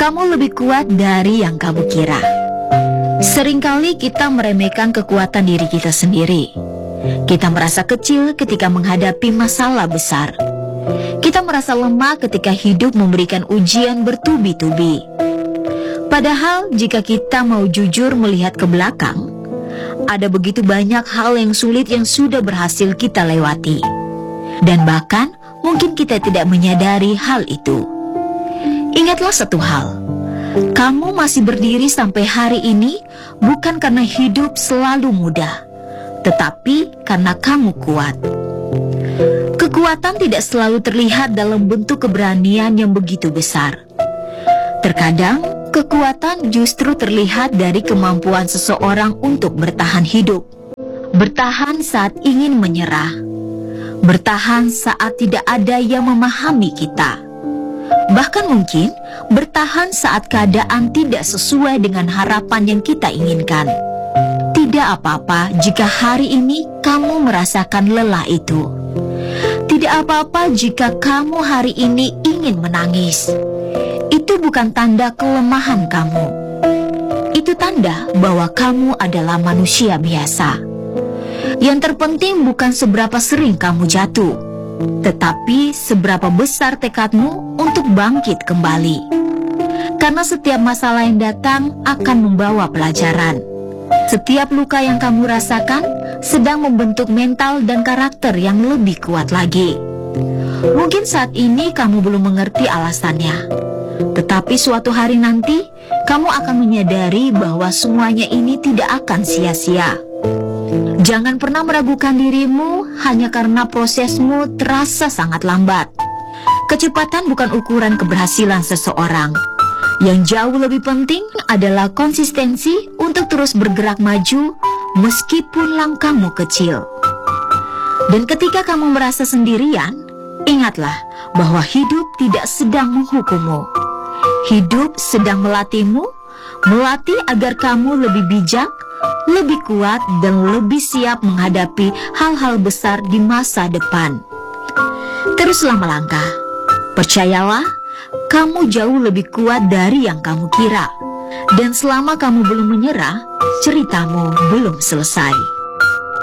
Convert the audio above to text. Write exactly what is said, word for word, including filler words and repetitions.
Kamu lebih kuat dari yang kamu kira. Seringkali kita meremehkan kekuatan diri kita sendiri. Kita merasa kecil ketika menghadapi masalah besar. Kita merasa lemah ketika hidup memberikan ujian bertubi-tubi. Padahal jika kita mau jujur melihat ke belakang, ada begitu banyak hal yang sulit yang sudah berhasil kita lewati. Dan bahkan mungkin kita tidak menyadari hal itu. Ingatlah satu hal, kamu masih berdiri sampai hari ini bukan karena hidup selalu mudah, tetapi karena kamu kuat. Kekuatan tidak selalu terlihat dalam bentuk keberanian yang begitu besar. Terkadang, kekuatan justru terlihat dari kemampuan seseorang untuk bertahan hidup. Bertahan saat ingin menyerah. Bertahan saat tidak ada yang memahami kita. Bahkan mungkin bertahan saat keadaan tidak sesuai dengan harapan yang kita inginkan. Tidak apa-apa jika hari ini kamu merasakan lelah itu. Tidak apa-apa jika kamu hari ini ingin menangis. Itu bukan tanda kelemahan kamu. Itu tanda bahwa kamu adalah manusia biasa. Yang terpenting bukan seberapa sering kamu jatuh, tetapi seberapa besar tekadmu untuk bangkit kembali. Karena setiap masalah yang datang akan membawa pelajaran. Setiap luka yang kamu rasakan sedang membentuk mental dan karakter yang lebih kuat lagi. Mungkin saat ini kamu belum mengerti alasannya, tetapi suatu hari nanti kamu akan menyadari bahwa semuanya ini tidak akan sia-sia. Jangan pernah meragukan dirimu hanya karena prosesmu terasa sangat lambat. Kecepatan bukan ukuran keberhasilan seseorang. Yang jauh lebih penting adalah konsistensi untuk terus bergerak maju meskipun langkahmu kecil. Dan ketika kamu merasa sendirian, ingatlah bahwa hidup tidak sedang menghukummu. Hidup sedang melatihmu, melatih agar kamu lebih bijak, lebih kuat, dan lebih siap menghadapi hal-hal besar di masa depan. Teruslah melangkah. Percayalah, kamu jauh lebih kuat dari yang kamu kira. Dan selama kamu belum menyerah, ceritamu belum selesai.